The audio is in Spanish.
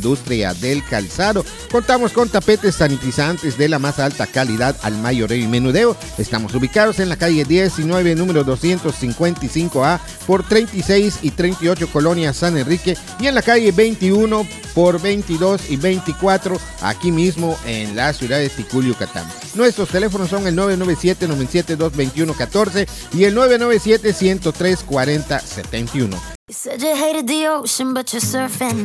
industria del calzado. Contamos con tapetes sanitizantes de la más alta calidad al mayoreo y menudeo. Estamos ubicados en la calle 19, número 255A, por 36 y 38, Colonia San Enrique, y en la calle 21 por 22 y 24, aquí mismo en la ciudad de Ticul, Yucatán. Nuestros teléfonos son el 997-972-2114 y el 997-103-4071. You said you hated the ocean, but you're surfing